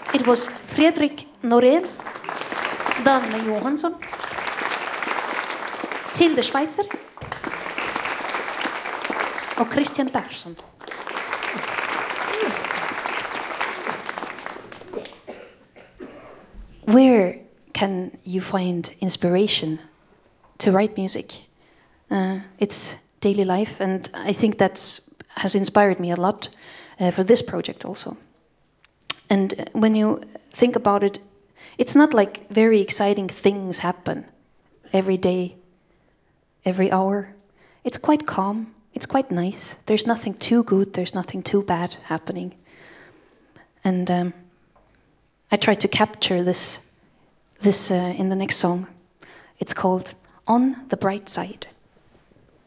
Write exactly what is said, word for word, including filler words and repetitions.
It was Fredrik Norén, Danne Johansson, Tilde Schweitzer och Christian Persson. Where can you find inspiration to write music? Uh, it's daily life, and I think that's has inspired me a lot uh, for this project also. And when you think about it, it's not like very exciting things happen every day, every hour. It's quite calm. It's quite nice. There's nothing too good. There's nothing too bad happening. And um, I tried to capture this, this uh, in the next song. It's called On the Bright Side.